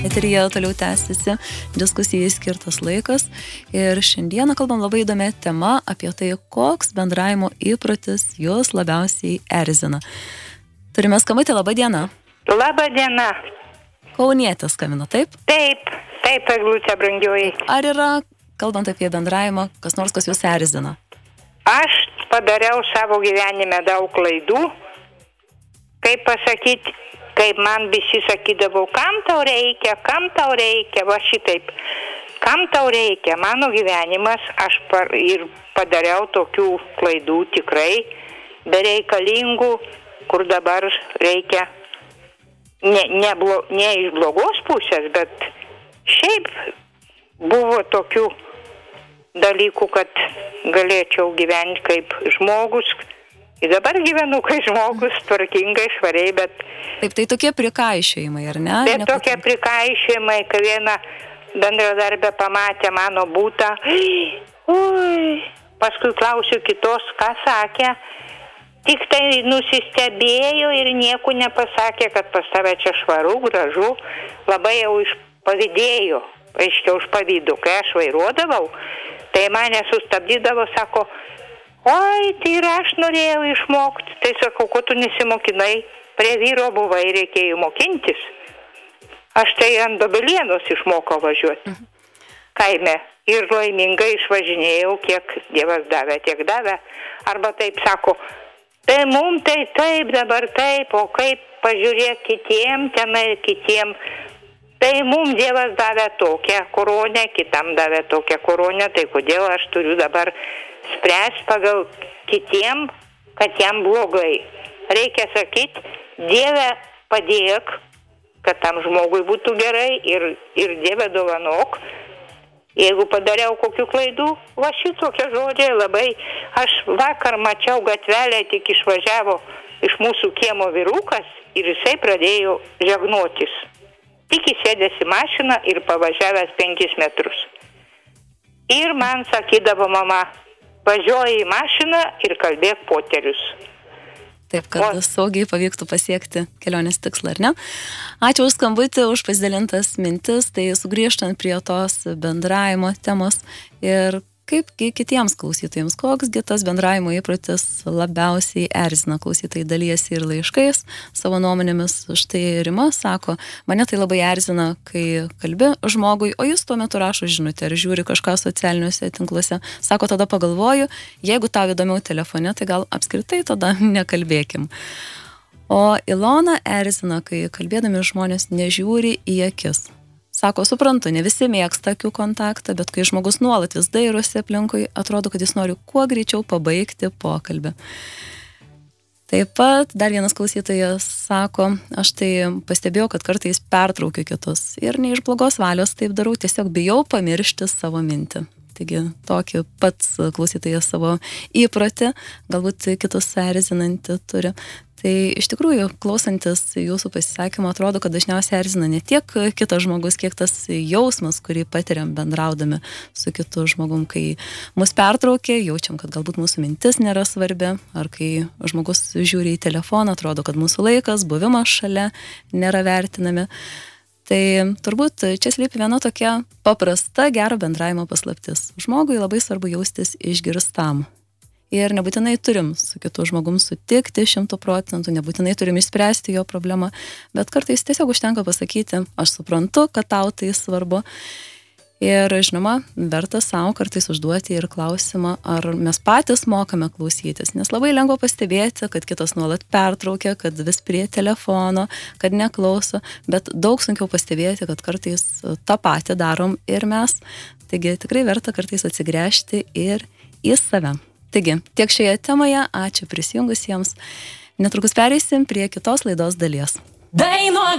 Eteryje toliau tęsiasi diskusijai skirtas laikas ir šiandieną kalbam labai įdomią temą apie tai, koks bendravimo įprotis jūs labiausiai erzina. Turime skambutį, laba diena. Labą dieną. Kaunietė skambino, taip? Taip, Eglutė brangioji. Ar yra, kalbant apie bendravimą, kas nors, kas jūs erzina? Aš padariau savo gyvenime daug klaidų. Kaip pasakyti, kaip man visi sakydavo, kam tau reikia, va šitaip. Kam tau reikia, mano gyvenimas, aš ir padariau tokių klaidų tikrai, bereikalingų, kur dabar reikia, ne iš blogos pusės, bet šiaip buvo tokių dalykų, kad galėčiau gyventi kaip žmogus. Ir dabar gyvenu kaip žmogus, tvarkingai, švariai, bet... Taip, tai tokie prikaišėjimai, ar ne? Bet tokie prikaišėjimai, kai viena bendradarbė pamatė mano butą, paskui klausiu kitos, ką sakė, tik tai nusistebėjo ir nieko nepasakė, kad pas tave čia švaru, gražu, labai jau išpavydėjo, aiškiai užpavydų, kai aš vairuodavau, tai mane sustabdydavo, sako, oi, tai ir aš norėjau išmokti. Tai sakau, ko tu nesimokinai, prie vyro buvai, reikėjo mokintis. Aš tai ant Dobelienos išmokau važiuoti. Kaime. Ir laimingai išvažinėjau, kiek Dievas davė, tiek davė. Arba taip sako, tai mum tai taip, dabar taip, o kaip pažiūrėk kitiem, tenai kitiem. Tai mum Dievas davė tokią koronę, kitam davė tokią koronę, tai kodėl aš turiu dabar spręs pagal kitiem, kad jam blogai. Reikia sakyti, Dieve padėk, kad tam žmogui būtų gerai ir Dieve dovanok. Jeigu padariau kokių klaidų, va šitokie žodžiai labai. Aš vakar mačiau gatvelę, tik išvažiavo iš mūsų kiemo vyrukas ir jisai pradėjo žegnotis. Tik įsėdęs į mašiną ir pavažiavęs 5 metrus. Ir man sakydavo mama, važiuoji į mašiną ir kalbėk poterius. Taip, kad saugiai pavyktų pasiekti kelionės tikslą, ar ne? Ačiū už skambutį, už pasidalintas mintis, tai sugrįžtant prie tos bendravimo temos ir kaip kitiems klausytojams, koksgi tas bendravimo įprotis labiausiai erzina, klausytojai dalijasi ir laiškais savo nuomonėmis. Štai Rima sako, mane tai labai erzina, kai kalbi žmogui, o jis tuo metu rašo žinutę ar žiūri kažką socialiniuose tinkluose. Sako, tada pagalvoju, jeigu tau įdomiau telefone, tai gal apskritai tada nekalbėkim. O Ilona erzina, kai kalbėdami žmonės nežiūri į akis. Sako, suprantu, ne visi mėgsta akių kontaktą, bet kai žmogus nuolat vis dairosi aplinkui, atrodo, kad jis nori kuo greičiau pabaigti pokalbį. Taip pat dar vienas klausytojas sako, aš tai pastebėjau, kad kartais pertraukiu kitus ir ne iš blogos valios taip darau, tiesiog bijau pamiršti savo mintį. Taigi tokį pats klausytojas savo įprotį, galbūt kitus erzinantį turi. Tai iš tikrųjų, klausantis jūsų pasisakymą, atrodo, kad dažniausiai erzina ne tiek kitas žmogus, kiek tas jausmas, kurį patiriam bendraudami su kitu žmogum, kai mus pertraukia, jaučiam, kad galbūt mūsų mintis nėra svarbi, ar kai žmogus žiūri į telefoną, atrodo, kad mūsų laikas, buvimas šalia nėra vertinami. Tai turbūt čia slypi viena tokia paprasta gero bendravimo paslaptis. Žmogui labai svarbu jaustis išgirstam. Ir nebūtinai turim su kitu žmogum sutikti 100%, nebūtinai turim išspręsti jo problemą, bet kartais tiesiog užtenka pasakyti, aš suprantu, kad tau tai svarbu. Ir, žinoma, verta savo kartais užduoti ir klausimą, ar mes patys mokame klausytis, nes labai lengva pastebėti, kad kitas nuolat pertraukia, kad vis prie telefono, kad neklauso, bet daug sunkiau pastebėti, kad kartais tą patį darom ir mes. Taigi tikrai verta kartais atsigręžti ir į save. Taigi, tiek šioje temoje, ačiū prisijungusiems. Netrukus pereisim prie kitos laidos dalies. Dainuok